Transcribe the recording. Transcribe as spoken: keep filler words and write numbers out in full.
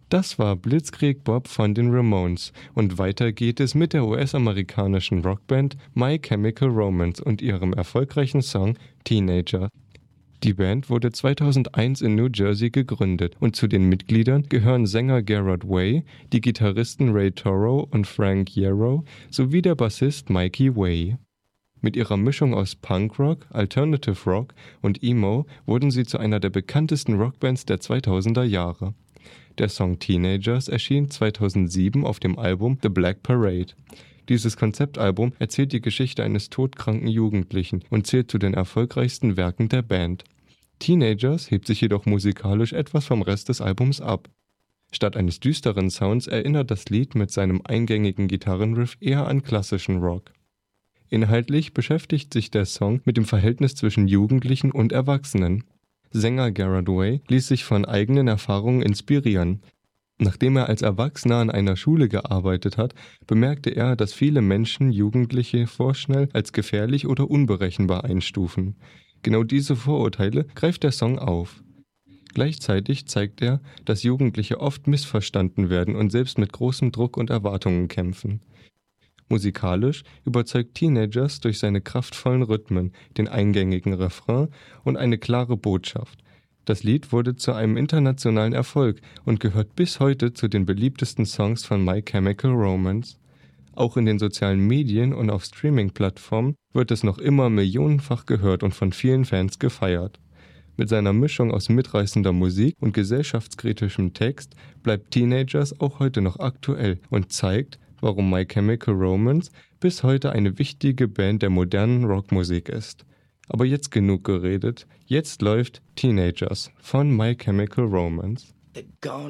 Das war Blitzkrieg Bob von den Ramones und weiter geht es mit der U S-amerikanischen Rockband My Chemical Romance und ihrem erfolgreichen Song Teenager. Die Band wurde zweitausendeins in New Jersey gegründet und zu den Mitgliedern gehören Sänger Gerard Way, die Gitarristen Ray Toro und Frank Iero sowie der Bassist Mikey Way. Mit ihrer Mischung aus Punkrock, Alternative Rock und Emo wurden sie zu einer der bekanntesten Rockbands der zweitausender Jahre. Der Song Teenagers erschien zweitausendsieben auf dem Album The Black Parade. Dieses Konzeptalbum erzählt die Geschichte eines todkranken Jugendlichen und zählt zu den erfolgreichsten Werken der Band. Teenagers hebt sich jedoch musikalisch etwas vom Rest des Albums ab. Statt eines düsteren Sounds erinnert das Lied mit seinem eingängigen Gitarrenriff eher an klassischen Rock. Inhaltlich beschäftigt sich der Song mit dem Verhältnis zwischen Jugendlichen und Erwachsenen. Sänger Gerard Way ließ sich von eigenen Erfahrungen inspirieren. Nachdem er als Erwachsener an einer Schule gearbeitet hat, bemerkte er, dass viele Menschen Jugendliche vorschnell als gefährlich oder unberechenbar einstufen. Genau diese Vorurteile greift der Song auf. Gleichzeitig zeigt er, dass Jugendliche oft missverstanden werden und selbst mit großem Druck und Erwartungen kämpfen. Musikalisch überzeugt Teenagers durch seine kraftvollen Rhythmen, den eingängigen Refrain und eine klare Botschaft. Das Lied wurde zu einem internationalen Erfolg und gehört bis heute zu den beliebtesten Songs von My Chemical Romance. Auch in den sozialen Medien und auf Streaming-Plattformen wird es noch immer millionenfach gehört und von vielen Fans gefeiert. Mit seiner Mischung aus mitreißender Musik und gesellschaftskritischem Text bleibt Teenagers auch heute noch aktuell und zeigt, warum My Chemical Romance bis heute eine wichtige Band der modernen Rockmusik ist. Aber jetzt genug geredet, jetzt läuft Teenagers von My Chemical Romance.